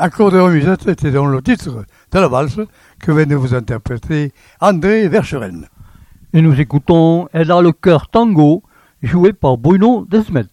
Accordéon musette était donc le titre de la valse que vient de vous interpréter André Verschuren. Et nous écoutons Elle a le cœur tango, joué par Bruno Desmet.